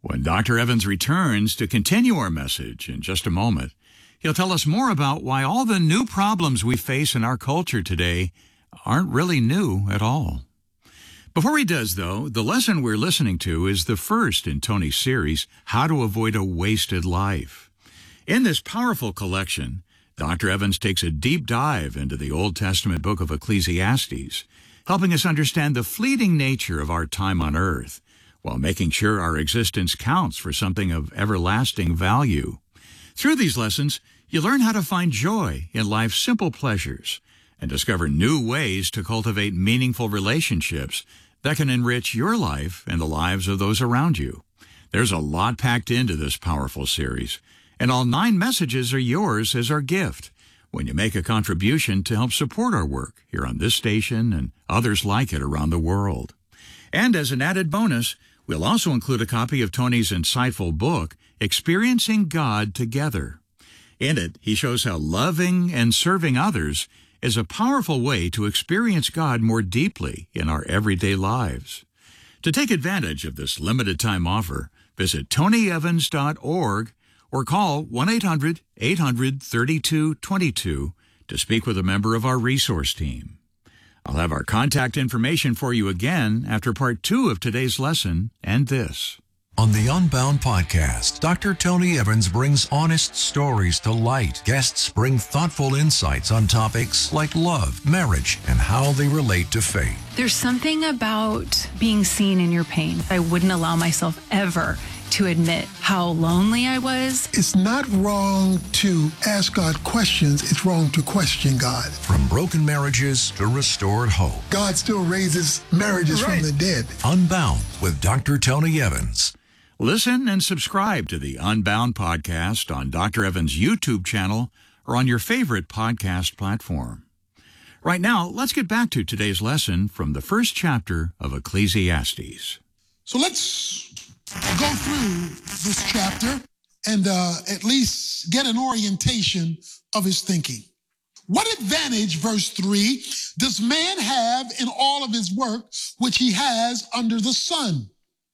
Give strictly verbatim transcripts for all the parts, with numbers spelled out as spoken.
When Doctor Evans returns to continue our message in just a moment, he'll tell us more about why all the new problems we face in our culture today aren't really new at all. Before he does, though, the lesson we're listening to is the first in Tony's series, How to Avoid a Wasted Life. In this powerful collection, Doctor Evans takes a deep dive into the Old Testament book of Ecclesiastes, helping us understand the fleeting nature of our time on earth, while making sure our existence counts for something of everlasting value. Through these lessons, you learn how to find joy in life's simple pleasures and discover new ways to cultivate meaningful relationships that can enrich your life and the lives of those around you. There's a lot packed into this powerful series, and all nine messages are yours as our gift when you make a contribution to help support our work here on this station and others like it around the world. And as an added bonus, we'll also include a copy of Tony's insightful book, Experiencing God Together. In it, he shows how loving and serving others is a powerful way to experience God more deeply in our everyday lives. To take advantage of this limited time offer, visit tony evans dot org or call one eight hundred eight hundred thirty-two twenty-two to speak with a member of our resource team. I'll have our contact information for you again after part two of today's lesson and this. On the Unbound podcast, Doctor Tony Evans brings honest stories to light. Guests bring thoughtful insights on topics like love, marriage, and how they relate to faith. There's something about being seen in your pain. I wouldn't allow myself ever to admit how lonely I was. It's not wrong to ask God questions. It's wrong to question God. From broken marriages to restored hope. God still raises marriages right from the dead. Unbound with Doctor Tony Evans. Listen and subscribe to the Unbound podcast on Doctor Evans' YouTube channel or on your favorite podcast platform. Right now, let's get back to today's lesson from the first chapter of Ecclesiastes. So let's go through this chapter and uh, at least get an orientation of his thinking. What advantage, verse three, does man have in all of his work which he has under the sun?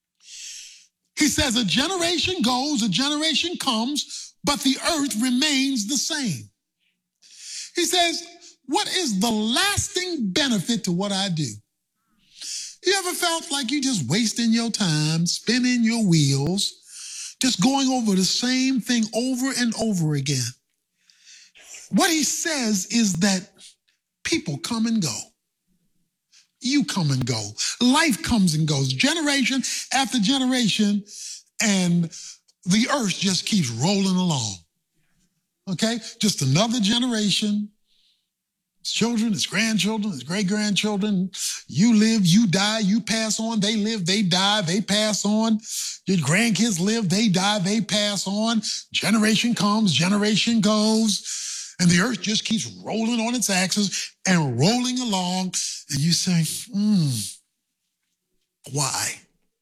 He says, a generation goes, a generation comes, but the earth remains the same. He says, what is the lasting benefit to what I do? You ever felt like you just wasting your time, spinning your wheels, just going over the same thing over and over again? What he says is that people come and go. You come and go. Life comes and goes, generation after generation, and the earth just keeps rolling along. Okay? Just another generation. It's children, it's grandchildren, it's great-grandchildren. You live, you die, you pass on. They live, they die, they pass on. Your grandkids live, they die, they pass on. Generation comes, generation goes. And the earth just keeps rolling on its axis and rolling along. And you say, hmm, why?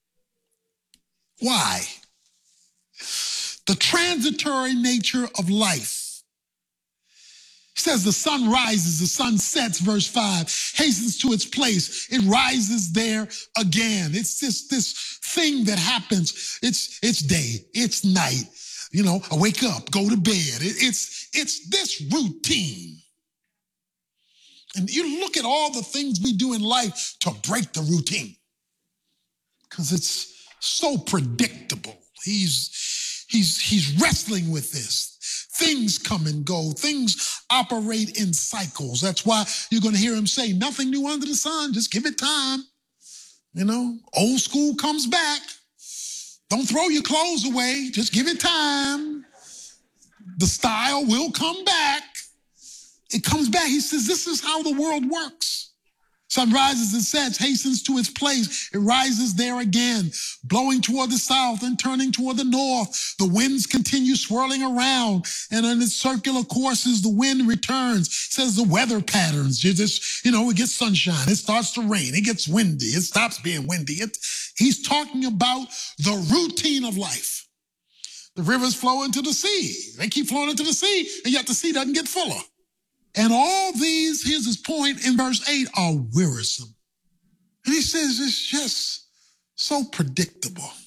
Why? The transitory nature of life. He says the sun rises, the sun sets, verse five, hastens to its place. It rises there again. It's just this thing that happens. It's, it's day, it's night. You know, I wake up, go to bed. It, it's, it's this routine. And you look at all the things we do in life to break the routine because it's so predictable. He's, he's, he's wrestling with this. Things come and go. Things operate in cycles. That's why you're going to hear him say, nothing new under the sun. Just give it time. You know, old school comes back. Don't throw your clothes away. Just give it time. The style will come back. It comes back. He says, this is how the world works. Sun rises and sets, hastens to its place. It rises there again, blowing toward the south and turning toward the north. The winds continue swirling around, and on its circular courses, the wind returns. It says the weather patterns. You just, you know, it gets sunshine. It starts to rain. It gets windy. It stops being windy. It, he's talking about the routine of life. The rivers flow into the sea. They keep flowing into the sea, and yet the sea doesn't get fuller. And all these, here's his point in verse eight, are wearisome. And he says it's just so predictable.